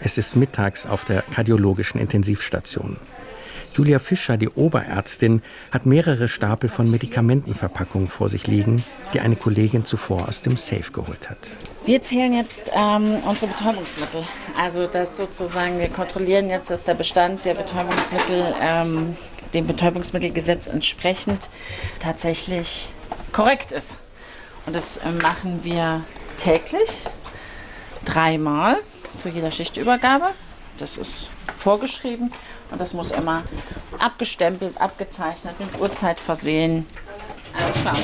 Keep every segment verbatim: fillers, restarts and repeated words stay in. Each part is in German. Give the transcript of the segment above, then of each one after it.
Es ist mittags auf der kardiologischen Intensivstation. Julia Fischer, die Oberärztin, hat mehrere Stapel von Medikamentenverpackungen vor sich liegen, die eine Kollegin zuvor aus dem Safe geholt hat. Wir zählen jetzt ähm, unsere Betäubungsmittel. Also das sozusagen, wir kontrollieren jetzt, dass der Bestand der Betäubungsmittel ähm, dem Betäubungsmittelgesetz entsprechend tatsächlich korrekt ist. Und das äh, machen wir täglich, dreimal zu jeder Schichtübergabe. Das ist vorgeschrieben und das muss immer abgestempelt, abgezeichnet, mit Uhrzeit versehen. Alles klar.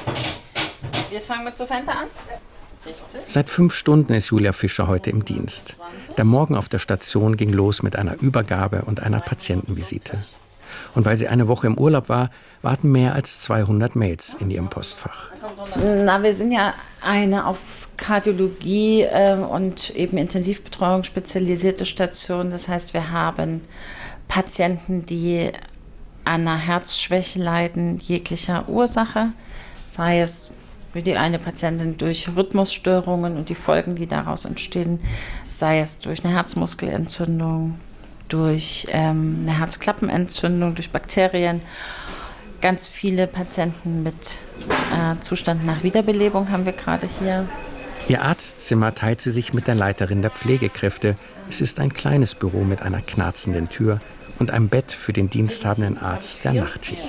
Wir fangen mit Sofenta an. sechzig. Seit fünf Stunden ist Julia Fischer heute im Dienst. Der Morgen auf der Station ging los mit einer Übergabe und einer Patientenvisite. Und weil sie eine Woche im Urlaub war, warten mehr als zweihundert Mails in ihrem Postfach. Na, wir sind ja eine auf Kardiologie äh, und eben Intensivbetreuung spezialisierte Station. Das heißt, wir haben Patienten, die an einer Herzschwäche leiden, jeglicher Ursache, sei es wie die eine Patientin durch Rhythmusstörungen und die Folgen, die daraus entstehen, sei es durch eine Herzmuskelentzündung, durch ähm, eine Herzklappenentzündung, durch Bakterien. Ganz viele Patienten mit äh, Zustand nach Wiederbelebung haben wir gerade hier. Ihr Arztzimmer teilt sie sich mit der Leiterin der Pflegekräfte. Es ist ein kleines Büro mit einer knarzenden Tür und einem Bett für den diensthabenden Arzt der Nachtschicht.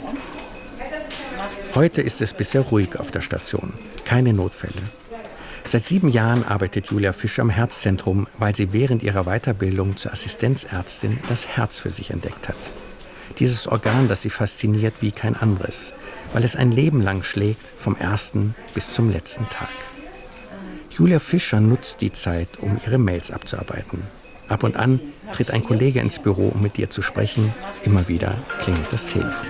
Heute ist es bisher ruhig auf der Station. Keine Notfälle. Seit sieben Jahren arbeitet Julia Fischer am Herzzentrum, weil sie während ihrer Weiterbildung zur Assistenzärztin das Herz für sich entdeckt hat. Dieses Organ, das sie fasziniert wie kein anderes, weil es ein Leben lang schlägt, vom ersten bis zum letzten Tag. Julia Fischer nutzt die Zeit, um ihre Mails abzuarbeiten. Ab und an tritt ein Kollege ins Büro, um mit ihr zu sprechen. Immer wieder klingelt das Telefon.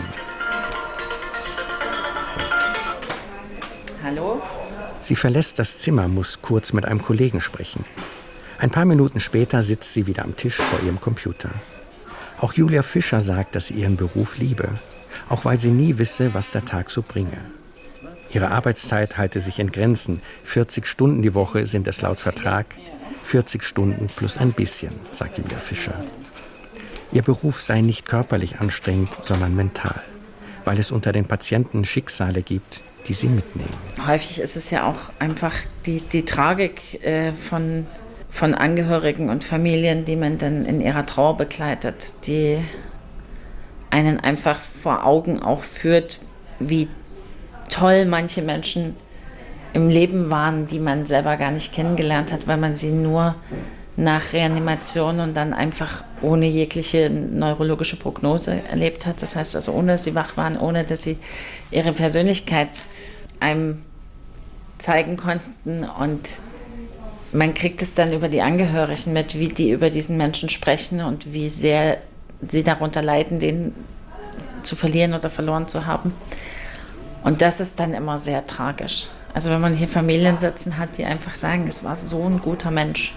Hallo? Sie verlässt das Zimmer, muss kurz mit einem Kollegen sprechen. Ein paar Minuten später sitzt sie wieder am Tisch vor ihrem Computer. Auch Julia Fischer sagt, dass sie ihren Beruf liebe, auch weil sie nie wisse, was der Tag so bringe. Ihre Arbeitszeit halte sich in Grenzen. vierzig Stunden die Woche sind es laut Vertrag. vierzig Stunden plus ein bisschen, sagt Julia Fischer. Ihr Beruf sei nicht körperlich anstrengend, sondern mental, weil es unter den Patienten Schicksale gibt, die sie mitnehmen. Häufig ist es ja auch einfach die, die Tragik äh, von, von Angehörigen und Familien, die man dann in ihrer Trauer begleitet, die einen einfach vor Augen auch führt, wie toll manche Menschen im Leben waren, die man selber gar nicht kennengelernt hat, weil man sie nur nach Reanimation und dann einfach ohne jegliche neurologische Prognose erlebt hat. Das heißt also, ohne dass sie wach waren, ohne dass sie ihre Persönlichkeit einem zeigen konnten. Und man kriegt es dann über die Angehörigen mit, wie die über diesen Menschen sprechen und wie sehr sie darunter leiden, den zu verlieren oder verloren zu haben. Und das ist dann immer sehr tragisch. Also wenn man hier Familien sitzen hat, die einfach sagen, es war so ein guter Mensch.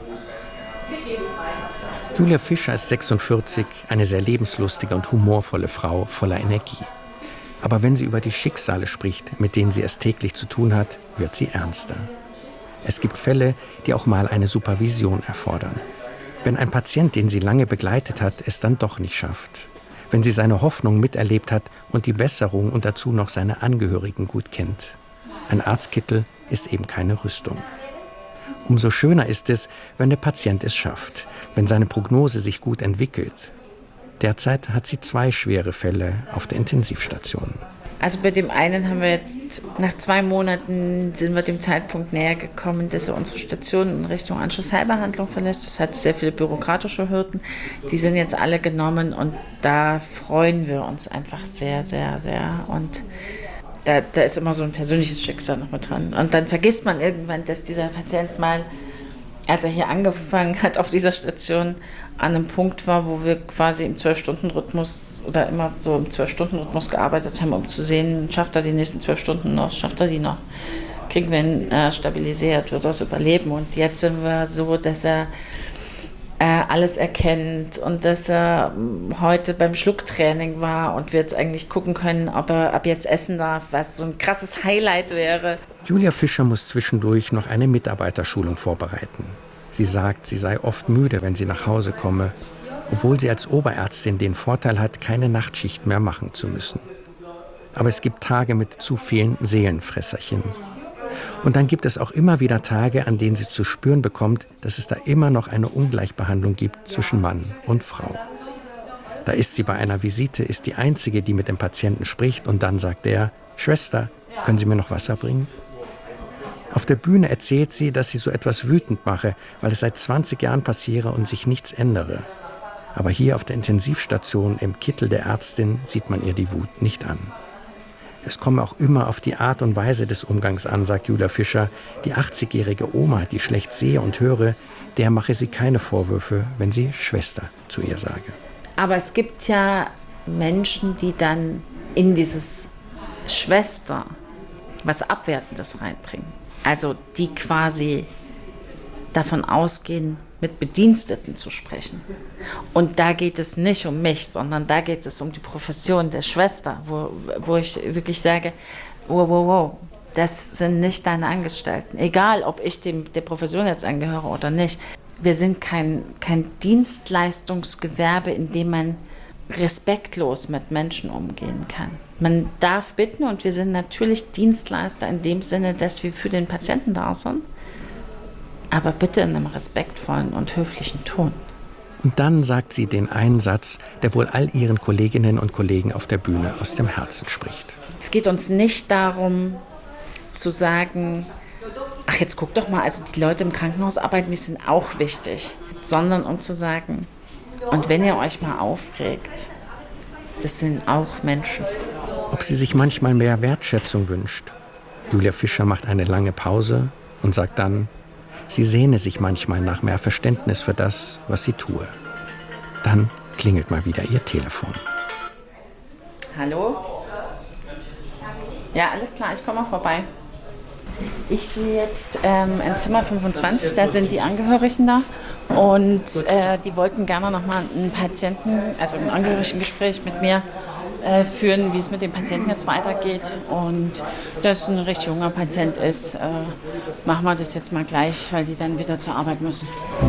Julia Fischer ist sechsundvierzig, eine sehr lebenslustige und humorvolle Frau voller Energie. Aber wenn sie über die Schicksale spricht, mit denen sie es täglich zu tun hat, wird sie ernster. Es gibt Fälle, die auch mal eine Supervision erfordern. Wenn ein Patient, den sie lange begleitet hat, es dann doch nicht schafft. Wenn sie seine Hoffnung miterlebt hat und die Besserung und dazu noch seine Angehörigen gut kennt. Ein Arztkittel ist eben keine Rüstung. Umso schöner ist es, wenn der Patient es schafft, wenn seine Prognose sich gut entwickelt. Derzeit hat sie zwei schwere Fälle auf der Intensivstation. Also bei dem einen haben wir jetzt, nach zwei Monaten sind wir dem Zeitpunkt näher gekommen, dass er unsere Station in Richtung Anschlussheilbehandlung verlässt. Das hat sehr viele bürokratische Hürden. Die sind jetzt alle genommen und da freuen wir uns einfach sehr, sehr, sehr. Und da, da ist immer so ein persönliches Schicksal noch mit dran. Und dann vergisst man irgendwann, dass dieser Patient mal, als er hier angefangen hat auf dieser Station, an einem Punkt war, wo wir quasi im zwölf-Stunden-Rhythmus oder immer so im zwölf-Stunden-Rhythmus gearbeitet haben, um zu sehen, schafft er die nächsten zwölf Stunden noch, schafft er die noch, kriegen wir ihn äh, stabilisiert, wird er es überleben. Und jetzt sind wir so, dass er äh, alles erkennt und dass er heute beim Schlucktraining war und wir jetzt eigentlich gucken können, ob er ab jetzt essen darf, was so ein krasses Highlight wäre. Julia Fischer muss zwischendurch noch eine Mitarbeiterschulung vorbereiten. Sie sagt, sie sei oft müde, wenn sie nach Hause komme, obwohl sie als Oberärztin den Vorteil hat, keine Nachtschicht mehr machen zu müssen. Aber es gibt Tage mit zu vielen Seelenfresserchen. Und dann gibt es auch immer wieder Tage, an denen sie zu spüren bekommt, dass es da immer noch eine Ungleichbehandlung gibt zwischen Mann und Frau. Da ist sie bei einer Visite, ist die Einzige, die mit dem Patienten spricht, und dann sagt er: Schwester, können Sie mir noch Wasser bringen? Auf der Bühne erzählt sie, dass sie so etwas wütend mache, weil es seit zwanzig Jahren passiere und sich nichts ändere. Aber hier auf der Intensivstation im Kittel der Ärztin sieht man ihr die Wut nicht an. Es komme auch immer auf die Art und Weise des Umgangs an, sagt Julia Fischer. Die achtzigjährige Oma, die schlecht sehe und höre, der mache sie keine Vorwürfe, wenn sie Schwester zu ihr sage. Aber es gibt ja Menschen, die dann in dieses Schwester was Abwertendes reinbringen. Also die quasi davon ausgehen, mit Bediensteten zu sprechen. Und da geht es nicht um mich, sondern da geht es um die Profession der Schwester, wo, wo ich wirklich sage, wow, wow, wow, das sind nicht deine Angestellten. Egal, ob ich dem, der Profession jetzt angehöre oder nicht. Wir sind kein, kein Dienstleistungsgewerbe, in dem man respektlos mit Menschen umgehen kann. Man darf bitten, und wir sind natürlich Dienstleister in dem Sinne, dass wir für den Patienten da sind, aber bitte in einem respektvollen und höflichen Ton. Und dann sagt sie den einen Satz, der wohl all ihren Kolleginnen und Kollegen auf der Bühne aus dem Herzen spricht. Es geht uns nicht darum, zu sagen, ach, jetzt guck doch mal, also die Leute im Krankenhaus arbeiten, die sind auch wichtig, sondern um zu sagen, und wenn ihr euch mal aufregt, das sind auch Menschen. Ob sie sich manchmal mehr Wertschätzung wünscht. Julia Fischer macht eine lange Pause und sagt dann, sie sehne sich manchmal nach mehr Verständnis für das, was sie tue. Dann klingelt mal wieder ihr Telefon. Hallo? Ja, alles klar, ich komme mal vorbei. Ich gehe jetzt ähm, in Zimmer fünfundzwanzig, da sind die Angehörigen da. Und äh, die wollten gerne noch mal einen Patienten, also ein Angehörigengespräch mit mir äh, führen, wie es mit dem Patienten jetzt weitergeht. Und dass ein recht junger Patient ist, äh, machen wir das jetzt mal gleich, weil die dann wieder zur Arbeit müssen.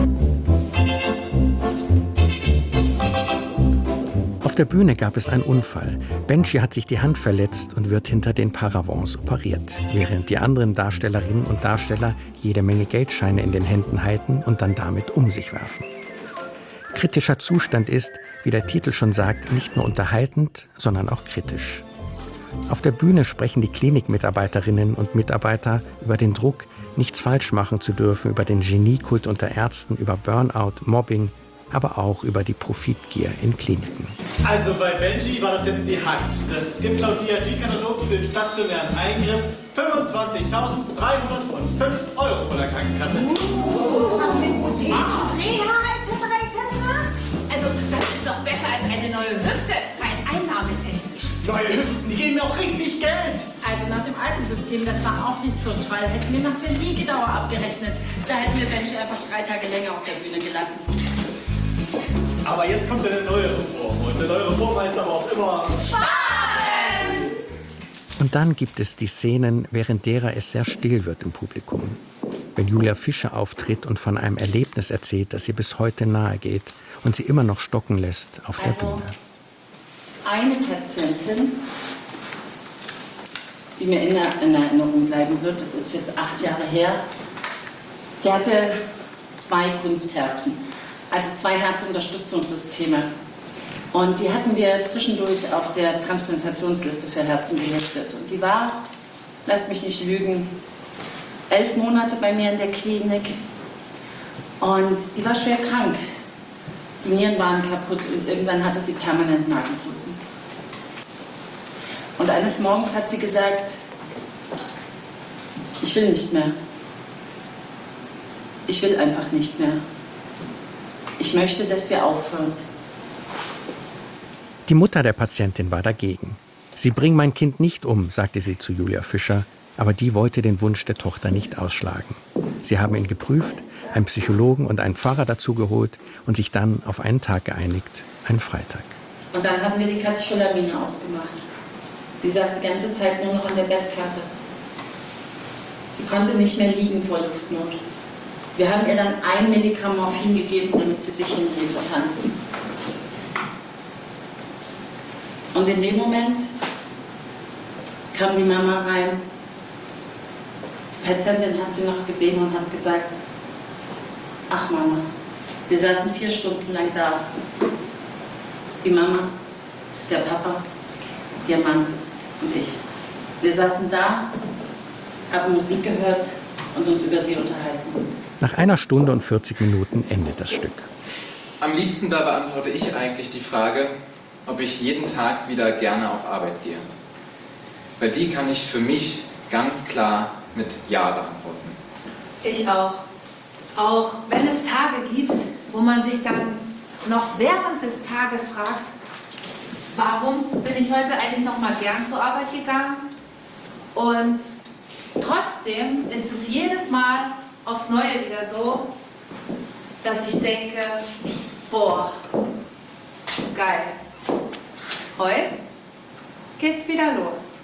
Auf der Bühne gab es einen Unfall. Benji hat sich die Hand verletzt und wird hinter den Paravents operiert, während die anderen Darstellerinnen und Darsteller jede Menge Geldscheine in den Händen halten und dann damit um sich werfen. Kritischer Zustand ist, wie der Titel schon sagt, nicht nur unterhaltend, sondern auch kritisch. Auf der Bühne sprechen die Klinikmitarbeiterinnen und Mitarbeiter über den Druck, nichts falsch machen zu dürfen, über den Geniekult unter Ärzten, über Burnout, Mobbing, aber auch über die Profitgier in Kliniken. Also bei Benji war das jetzt die Hand. Das gibt laut D R G-Katalog für den stationären Eingriff fünfundzwanzigtausenddreihundertfünf Euro von der Krankenkasse. Uh, Reha et cetera et cetera. Also das ist doch besser als eine neue Hüfte, rein einnahmetechnisch. Neue Hüften, die geben mir auch richtig Geld. Also nach dem alten System, das war auch nicht so ein Fall. Hätten wir nach der Liegedauer abgerechnet, da hätten wir Benji einfach drei Tage länger auf der Bühne gelassen. Aber jetzt kommt eine neue Reform. Und eine neue Reform heißt aber auch immer Sparen! Und dann gibt es die Szenen, während derer es sehr still wird im Publikum. Wenn Julia Fischer auftritt und von einem Erlebnis erzählt, das ihr bis heute nahe geht und sie immer noch stocken lässt auf der also, Bühne. Eine Patientin, die mir in, der, in Erinnerung bleiben wird, das ist jetzt acht Jahre her, die hatte zwei Kunstherzen. Also zwei Herzunterstützungssysteme. Und die hatten wir zwischendurch auf der Transplantationsliste für Herzen gelistet. Und die war, lasst mich nicht lügen, elf Monate bei mir in der Klinik. Und die war schwer krank. Die Nieren waren kaputt und irgendwann hatte sie permanent Magenbluten. Und eines Morgens hat sie gesagt, ich will nicht mehr. Ich will einfach nicht mehr. Ich möchte, dass wir aufhören. Die Mutter der Patientin war dagegen. Sie bringen mein Kind nicht um, sagte sie zu Julia Fischer, aber die wollte den Wunsch der Tochter nicht ausschlagen. Sie haben ihn geprüft, einen Psychologen und einen Pfarrer dazu geholt und sich dann auf einen Tag geeinigt, einen Freitag. Und dann haben wir die Katecholamine ausgemacht. Sie saß die ganze Zeit nur noch an der Bettkarte. Sie konnte nicht mehr liegen vor Luftnot. Wir haben ihr dann ein Milligramm Morphin gegeben, damit sie sich hinlegen kann. Und in dem Moment kam die Mama rein. Die Patientin hat sie noch gesehen und hat gesagt, ach Mama, wir saßen vier Stunden lang da. Die Mama, der Papa, ihr Mann und ich. Wir saßen da, haben Musik gehört und uns über sie unterhalten. Nach einer Stunde und vierzig Minuten endet das Stück. Am liebsten da beantworte ich eigentlich die Frage, ob ich jeden Tag wieder gerne auf Arbeit gehe. Weil die kann ich für mich ganz klar mit Ja beantworten. Ich auch. Auch wenn es Tage gibt, wo man sich dann noch während des Tages fragt, warum bin ich heute eigentlich noch mal gern zur Arbeit gegangen? Und trotzdem ist es jedes Mal aufs Neue wieder so, dass ich denke, boah, geil. Heute geht's wieder los.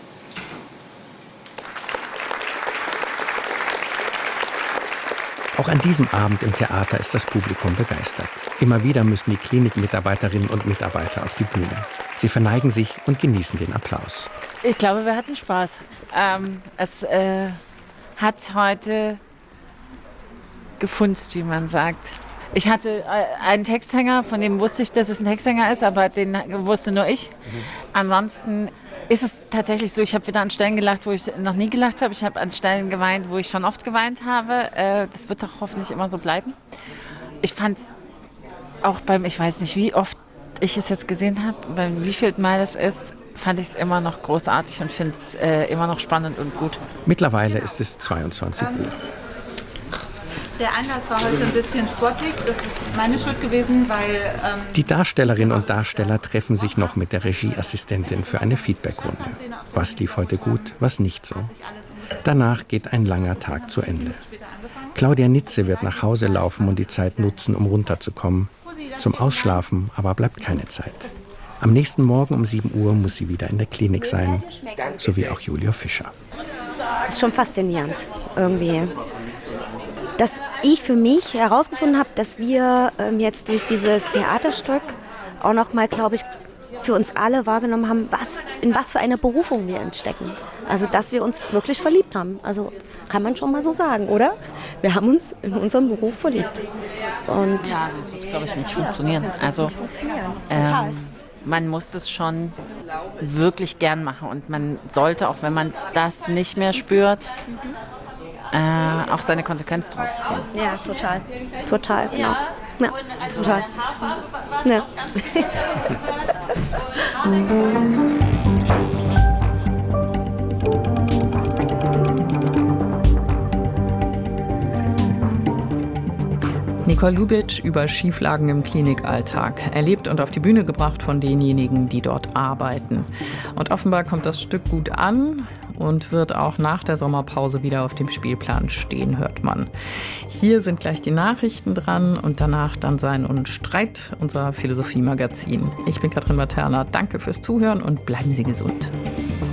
Auch an diesem Abend im Theater ist das Publikum begeistert. Immer wieder müssen die Klinikmitarbeiterinnen und Mitarbeiter auf die Bühne. Sie verneigen sich und genießen den Applaus. Ich glaube, wir hatten Spaß. Ähm, es äh, hat heute gefunzt, wie man sagt. Ich hatte äh, einen Texthänger, von dem wusste ich, dass es ein Texthänger ist, aber den wusste nur ich. Mhm. Ansonsten ist es tatsächlich so, ich habe wieder an Stellen gelacht, wo ich noch nie gelacht habe. Ich habe an Stellen geweint, wo ich schon oft geweint habe. Äh, das wird doch hoffentlich immer so bleiben. Ich fand es auch beim, ich weiß nicht, wie oft ich es jetzt gesehen habe, beim wievielten Mal das ist, fand ich es immer noch großartig und finde es äh, immer noch spannend und gut. Mittlerweile ist es zweiundzwanzig Uhr. Der Anlass war heute ein bisschen sportlich. Das ist meine Schuld gewesen, weil... Ähm Die Darstellerinnen und Darsteller treffen sich noch mit der Regieassistentin für eine Feedbackrunde. Was lief heute gut, was nicht so. Danach geht ein langer Tag zu Ende. Claudia Nitze wird nach Hause laufen und die Zeit nutzen, um runterzukommen. Zum Ausschlafen aber bleibt keine Zeit. Am nächsten Morgen um sieben Uhr muss sie wieder in der Klinik sein, so wie auch Julia Fischer. Das ist schon faszinierend, irgendwie. Dass ich für mich herausgefunden habe, dass wir ähm, jetzt durch dieses Theaterstück auch noch mal, glaube ich, für uns alle wahrgenommen haben, was, in was für eine Berufung wir entstecken. Also, dass wir uns wirklich verliebt haben. Also, kann man schon mal so sagen, oder? Wir haben uns in unserem Beruf verliebt. Und ja, sonst wird es, glaube ich, nicht funktionieren. Ja, also, nicht funktionieren. Total. Ähm, man muss es schon wirklich gern machen. Und man sollte, auch wenn man das nicht mehr spürt, äh, auch seine Konsequenz draus ziehen. Ja, total. Total, genau. Ja, total. Ja. Nicole Lubitsch über Schieflagen im Klinikalltag, erlebt und auf die Bühne gebracht von denjenigen, die dort arbeiten. Und offenbar kommt das Stück gut an und wird auch nach der Sommerpause wieder auf dem Spielplan stehen, hört man. Hier sind gleich die Nachrichten dran und danach dann Sein und Streit, unser Philosophie-Magazin. Ich bin Katrin Materna, danke fürs Zuhören und bleiben Sie gesund.